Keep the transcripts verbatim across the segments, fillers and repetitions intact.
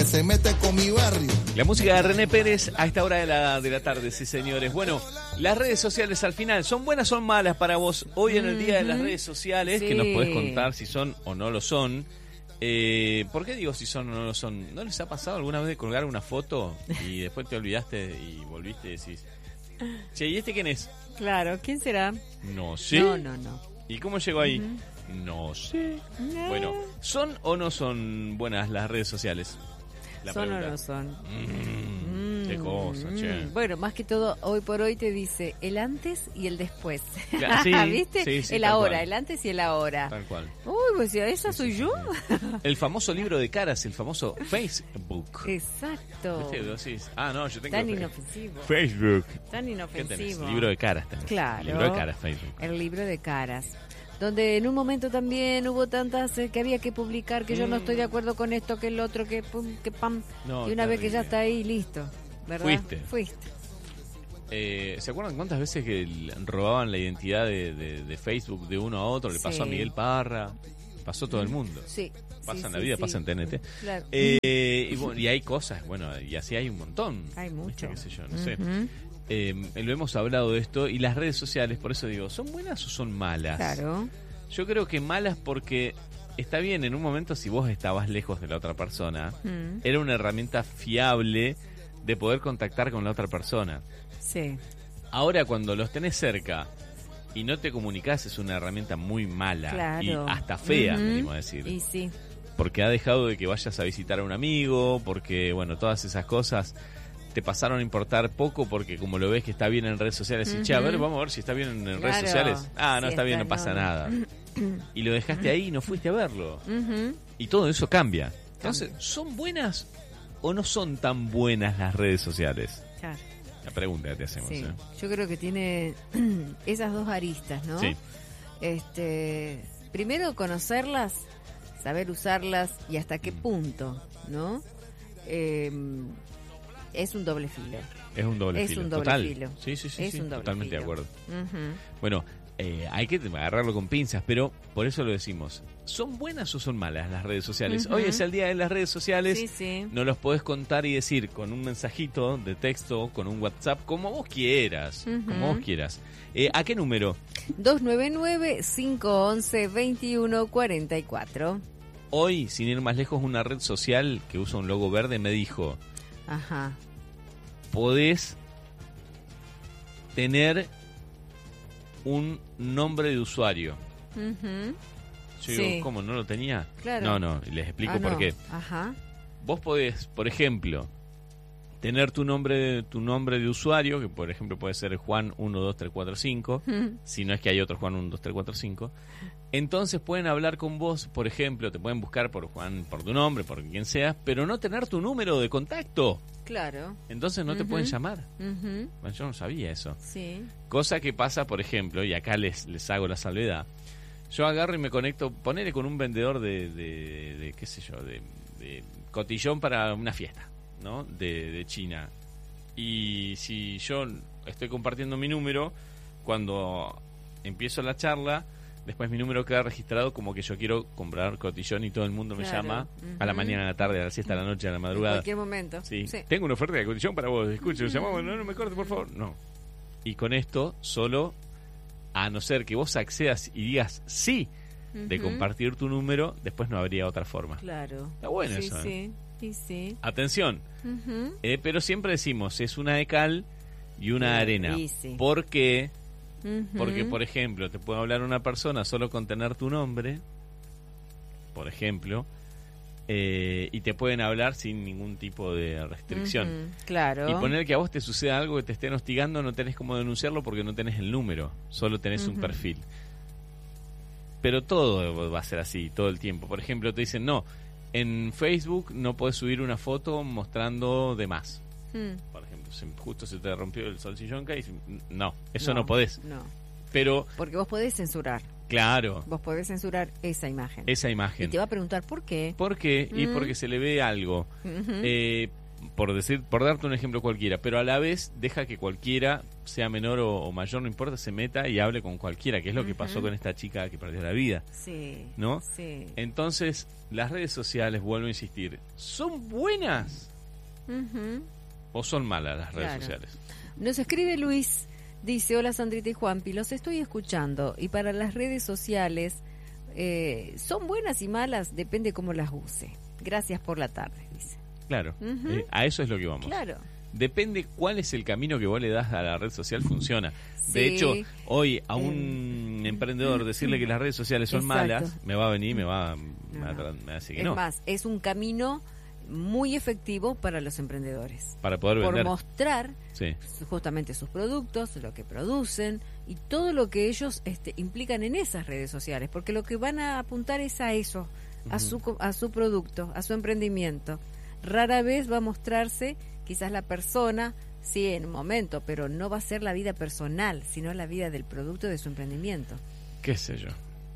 que se mete con mi barrio. La música de René Pérez a esta hora de la, de la tarde, sí señores. Bueno, las redes sociales al final, ¿son buenas o son malas para vos? Hoy en el día de las redes sociales, sí, que nos podés contar si son o no lo son. Eh, ¿Por qué digo si son o no lo son? ¿No les ha pasado alguna vez de colgar una foto y después te olvidaste y volviste y decís, che, ¿y este quién es? Claro, ¿quién será? No sé. No, no, no. ¿Y cómo llegó ahí? Uh-huh. No sé. No. Bueno, ¿son o no son buenas las redes sociales? La ¿Son pregunta. o no son? Mm, mm, qué cosa, mm. che. Bueno, más que todo, hoy por hoy te dice el antes y el después. Sí, ¿viste? Sí, sí, el ahora, cual. el antes y el ahora. Tal cual. Uy, pues esa sí, soy sí, yo. Sí, sí. El famoso libro de caras, el famoso Facebook. Exacto. ¿Viste? Ah, no, yo tengo Tan fe- inofensivo. Facebook. Tan ¿Qué inofensivo. tenés? Libro de caras tenés. Claro. Libro de caras, Facebook. El libro de caras. Donde en un momento también hubo tantas eh, que había que publicar, que mm. yo no estoy de acuerdo con esto, que el otro, que pum, que pam. No, y una terrible. vez que ya está ahí, listo. ¿Verdad? Fuiste. Fuiste. Eh, ¿Se acuerdan cuántas veces que robaban la identidad de, de, de Facebook de uno a otro? Le pasó sí. a Miguel Parra, pasó todo el mundo. Sí. Pasa sí, en la sí, vida, sí. pasa en T N T. Claro. Eh, y, bueno, y hay cosas, bueno, y así hay un montón. Hay mucho. ¿Viste? ¿Qué sé yo? No uh-huh. sé. Eh, lo hemos hablado de esto y las redes sociales, por eso digo, ¿son buenas o son malas? Claro. Yo creo que malas porque está bien, en un momento si vos estabas lejos de la otra persona, mm. era una herramienta fiable de poder contactar con la otra persona. Sí. Ahora cuando los tenés cerca y no te comunicás es una herramienta muy mala claro. y hasta fea, uh-huh. me animo a decir. Y sí. Porque ha dejado de que vayas a visitar a un amigo, porque bueno, todas esas cosas te pasaron a importar poco porque como lo ves que está bien en redes sociales, uh-huh. y che, a ver, vamos a ver si está bien en claro. redes sociales. Ah, no sí, está bien, está, no pasa no. nada. Y lo dejaste ahí y no fuiste a verlo. Uh-huh. Y todo eso cambia. Entonces, ¿son buenas o no son tan buenas las redes sociales? Claro. La pregunta que te hacemos. Sí. ¿eh? Yo creo que tiene esas dos aristas, ¿no? Sí. Este, primero conocerlas, saber usarlas y hasta qué punto, ¿no? Eh, es un doble filo. Es un doble es filo. un doble Total. filo. Sí, sí, sí, es sí, un doble totalmente filo. de acuerdo. Uh-huh. Bueno, eh, hay que agarrarlo con pinzas, pero por eso lo decimos. ¿Son buenas o son malas las redes sociales? Uh-huh. Hoy es el día de las redes sociales. Sí, sí. Nos los podés contar y decir con un mensajito de texto, con un WhatsApp, como vos quieras. Uh-huh. Como vos quieras. Eh, ¿A qué número? dos nueve nueve, cinco once, veintiuno cuarenta y cuatro. Hoy, sin ir más lejos, una red social que usa un logo verde me dijo: Ajá. podés tener un nombre de usuario. Uh-huh. Yo sí. digo, ¿cómo? ¿No lo tenía? Claro. No, no, y les explico ah, por no. qué. Ajá. Vos podés, por ejemplo, tener tu nombre tu nombre de usuario, que por ejemplo puede ser Juan uno dos tres cuatro cinco, uh-huh. si no es que hay otro Juan uno dos tres cuatro cinco. Entonces pueden hablar con vos, por ejemplo, te pueden buscar por Juan, por tu nombre, por quien seas, pero no tener tu número de contacto. Claro. Entonces no uh-huh. te pueden llamar. Uh-huh. Bueno, yo no sabía eso. Sí. Cosa que pasa, por ejemplo, y acá les, les hago la salvedad, yo agarro y me conecto, ponele con un vendedor de, de, de qué sé yo, de, de cotillón para una fiesta, ¿no? De, de China. Y si yo estoy compartiendo mi número, cuando empiezo la charla, después mi número queda registrado como que yo quiero comprar cotillón y todo el mundo me claro. llama uh-huh. a la mañana, a la tarde, a la siesta, a la noche, a la madrugada. En cualquier momento. Sí. sí. Tengo una oferta de cotillón para vos, escuche, nos llamamos, no, no me cortes, por favor. No. Y con esto, solo, a no ser que vos accedas y digas sí uh-huh. de compartir tu número, después no habría otra forma. Claro. Está bueno sí, eso, sí. ¿eh? Sí, sí. Atención. Uh-huh. Eh, pero siempre decimos, es una de cal y una de arena. Sí, sí. ¿Por qué? Uh-huh. Porque, por ejemplo, te puede hablar una persona solo con tener tu nombre, por ejemplo, eh, y te pueden hablar sin ningún tipo de restricción. Uh-huh. Claro. Y poner que a vos te suceda algo que te estén hostigando, no tenés cómo denunciarlo porque no tenés el número, solo tenés uh-huh. un perfil. Pero todo va a ser así, todo el tiempo. Por ejemplo, te dicen, no, en Facebook no podés subir una foto mostrando de más. Hmm. Por ejemplo, se, justo se te rompió el salsillón y no, eso no, no podés. No. Pero porque vos podés censurar. Claro. Vos podés censurar esa imagen. Esa imagen. Y te va a preguntar por qué. ¿Por qué? Uh-huh. Y porque se le ve algo. Uh-huh. Eh, por decir, por darte un ejemplo cualquiera, pero a la vez deja que cualquiera, sea menor o, o mayor, no importa, se meta y hable con cualquiera, que es lo que pasó con esta chica que perdió la vida. Sí. ¿No? Sí. Entonces, las redes sociales, vuelvo a insistir, ¿son buenas Uh-huh. o son malas las redes Claro. sociales? Nos escribe Luis, dice, hola Sandrita y Juanpi, los estoy escuchando y para las redes sociales eh, son buenas y malas, depende cómo las use. Gracias por la tarde, dice. Claro, Ujú. eh, a eso es lo que vamos. Claro. Depende cuál es el camino que vos le das a la red social, funciona. De Sí. hecho, hoy a un Eh. emprendedor decirle que las redes sociales son Exacto. malas, me va a venir, me va, me va, a, No, no. me va a decir que Es no, más, es un camino muy efectivo para los emprendedores. para poder Por vender. mostrar Sí, justamente sus productos, lo que producen y todo lo que ellos este, implican en esas redes sociales, porque lo que van a apuntar es a eso, a su co- a su producto, a su emprendimiento. Rara vez va a mostrarse quizás la persona, sí, en un momento, pero no va a ser la vida personal, sino la vida del producto de su emprendimiento. qué sé yo.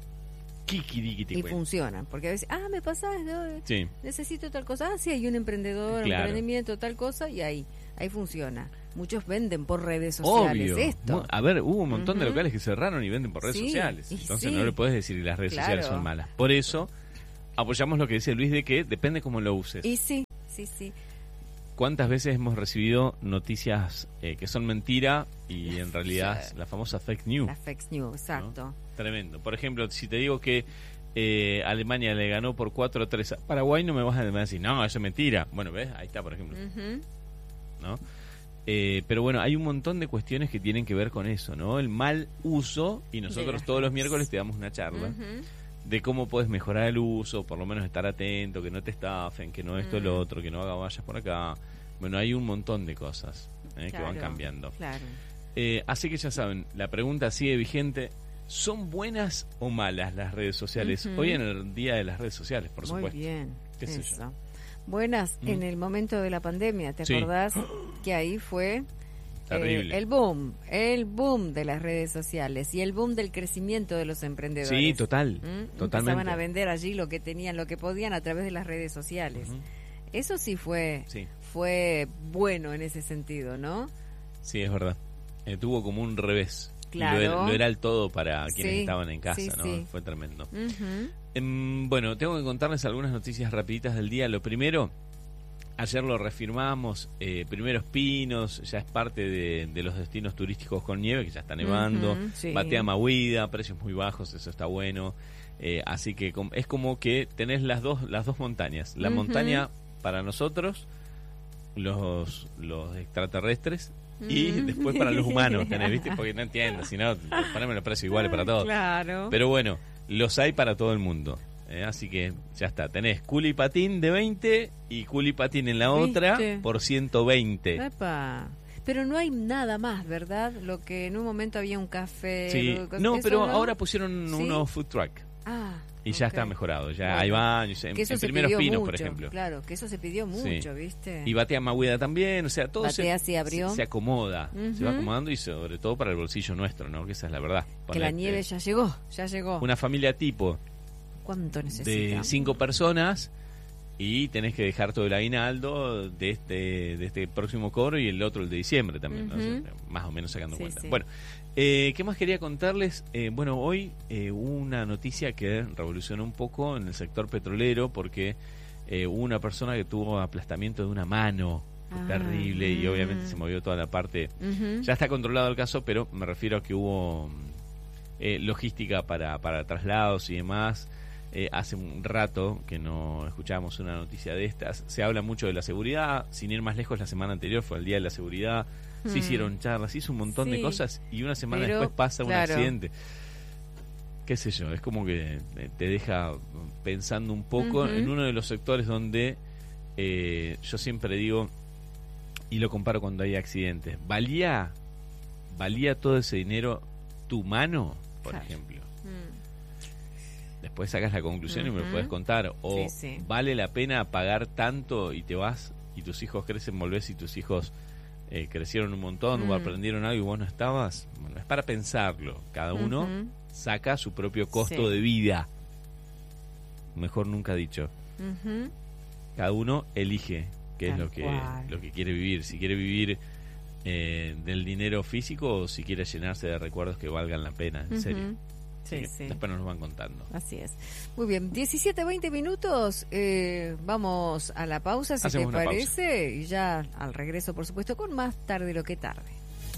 Kikirikiti Y cuento. funcionan, porque a veces, ah, me pasás, ¿no? Sí, necesito tal cosa, ah, sí, hay un emprendedor, un Claro. emprendimiento, tal cosa, y ahí, ahí funciona. Muchos venden por redes sociales obvio. esto. Mu- A ver, hubo un montón de Ujú. locales que cerraron y venden por redes Sí, sociales. y Entonces sí. no le puedes decir que las redes Claro. sociales son malas. Por eso apoyamos lo que dice Luis de que depende cómo lo uses. Y sí, sí, sí. ¿Cuántas veces hemos recibido noticias eh, que son mentira y en realidad sí. la famosa fake news? La fake news, exacto. Tremendo. Por ejemplo, si te digo que eh, Alemania le ganó por cuatro a tres a Paraguay, no me vas a decir, no, eso es mentira. Bueno, ¿ves? Ahí está, por ejemplo. Ujú. ¿No? Eh, pero bueno, hay un montón de cuestiones que tienen que ver con eso, ¿no? El mal uso, y nosotros las todos los redes. miércoles te damos una charla Ujú. de cómo puedes mejorar el uso, por lo menos estar atento, que no te estafen, que no esto, Mm. lo otro, que no haga vallas por acá. Bueno, hay un montón de cosas eh, que van Claro, cambiando. Claro. Eh, así que ya saben, la pregunta sigue vigente. ¿Son buenas o malas las redes sociales? Ujú. Hoy en el día de las redes sociales, por Muy supuesto. bien. ¿Qué sé Eso. Buenas, Mm. en el momento de la pandemia, ¿te Sí. acordás que ahí fue Terrible. eh, el boom, el boom de las redes sociales y el boom del crecimiento de los emprendedores? Sí, total, ¿Mm? totalmente. Empezaban a vender allí lo que tenían, lo que podían a través de las redes sociales. Ujú. Eso sí fue Sí, fue bueno en ese sentido, ¿no? sí, es verdad. Eh, tuvo como un revés. Y Claro. Lo era, lo era el todo para quienes Sí, estaban en casa, sí, ¿no? sí. Fue tremendo. Ujú. Em, bueno, tengo que contarles algunas noticias rapiditas del día. Lo primero, ayer lo reafirmamos, eh, Primeros Pinos ya es parte de, de los destinos turísticos con nieve, que ya está nevando. Ujú, sí. Batea Mahuida, precios muy bajos, eso está bueno. Eh, así que com- es como que tenés las dos las dos montañas. La Ujú. montaña para nosotros, los, los extraterrestres, y Mm. después para los humanos tenés, ¿viste? Porque no entiendo, si no, poneme los precios iguales para todos. Claro. Pero bueno, los hay para todo el mundo. ¿eh? Así que ya está. Tenés culipatín de veinte y culipatín en la otra ¿Viste? por ciento veinte. Epa. Pero no hay nada más, ¿verdad? Lo que en un momento había un café. Sí. lo- No, ¿eso pero no? ahora pusieron ¿Sí? unos food truck Ah. y ya ok. está mejorado. Ya Bueno. hay baños. En, Que eso en se Primeros pidió Pinos, mucho, por ejemplo. Claro, que eso se pidió Sí. mucho, ¿viste? Y Batea Mahuida también. O sea, todo Batea sí abrió. se, se acomoda. Se va Ujú. acomodando y sobre todo para el bolsillo nuestro, ¿no? Que esa es la verdad. Que la Ponerte nieve ya llegó, ya llegó. Una familia tipo ¿Cuánto de necesita? cinco personas y tenés que dejar todo el aguinaldo de este de este próximo cobro y el otro el de diciembre también, ¿no? Ujú. O sea, más o menos sacando Sí, cuenta. sí. Bueno, eh, ¿qué más quería contarles? Eh, bueno, hoy eh, hubo una noticia que revolucionó un poco en el sector petrolero porque eh, hubo una persona que tuvo aplastamiento de una mano. Fue Ah, terrible y mm. obviamente se movió toda la parte. Ujú. Ya está controlado el caso, pero me refiero a que hubo eh, logística para, para traslados y demás. Eh, hace un rato que no escuchábamos una noticia de estas. Se habla mucho de la seguridad. Sin ir más lejos, la semana anterior fue el Día de la Seguridad. Se Hmm. hicieron charlas, se hizo un montón de Sí. cosas y una semana Pero, después pasa un claro. accidente. Qué sé yo, es como que eh, te deja pensando un poco Ujú. en uno de los sectores donde eh, yo siempre digo, y lo comparo cuando hay accidentes, ¿valía, valía todo ese dinero tu mano, por Claro. ejemplo? Mm. Después sacas la conclusión y me lo Ujú. puedes contar. O Sí, sí. vale la pena pagar tanto y te vas y tus hijos crecen, volvés y tus hijos eh, crecieron un montón Mm. o aprendieron algo y vos no estabas. Bueno, es para pensarlo. Cada uno Ujú. saca su propio costo Sí. de vida. Mejor nunca dicho. Ujú. Cada uno elige qué es lo que, lo que quiere vivir. Si quiere vivir eh, del dinero físico o si quiere llenarse de recuerdos que valgan la pena, en uh-huh. serio. Sí, sí. Después nos van contando. Así es. Muy bien, diecisiete, veinte minutos. Eh, vamos a la pausa, si Hacemos te parece. Pausa. Y ya al regreso, por supuesto, con más Tarde lo que tarde.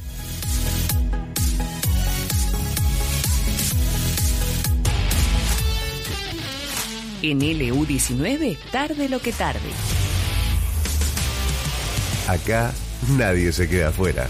En L U diecinueve, Tarde lo que tarde. Acá nadie se queda afuera.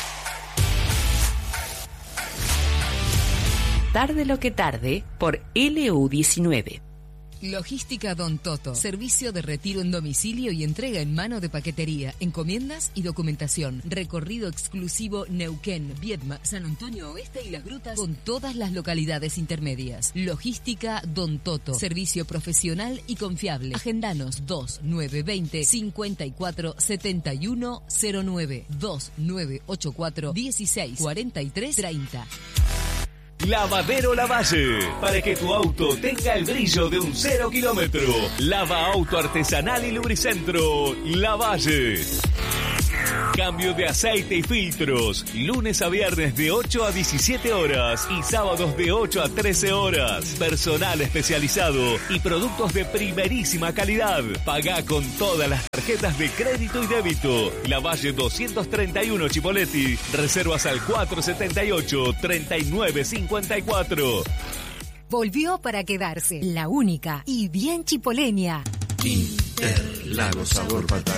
Tarde lo que tarde por L U diecinueve. Logística Don Toto. Servicio de retiro en domicilio y entrega en mano de paquetería, encomiendas y documentación. Recorrido exclusivo Neuquén, Viedma, San Antonio Oeste y Las Grutas con todas las localidades intermedias. Logística Don Toto. Servicio profesional y confiable. Agendanos dos nueve dos cero cinco cuatro siete uno cero nueve dos nueve ocho cuatro dieciséis cuarenta y tres treinta. Lavadero Lavalle, para que tu auto tenga el brillo de un cero kilómetro. Lava auto artesanal y lubricentro Lavalle. Cambio de aceite y filtros, lunes a viernes de ocho a diecisiete horas y sábados de ocho a trece horas. Personal especializado y productos de primerísima calidad. Pagá con todas las tarjetas de crédito y débito. Lavalle doscientos treinta y uno Chipoleti. Reservas al cuatro setenta y ocho treinta y nueve cincuenta y cuatro. Volvió para quedarse, la única y bien chipoleña. Interlagos sabor patata.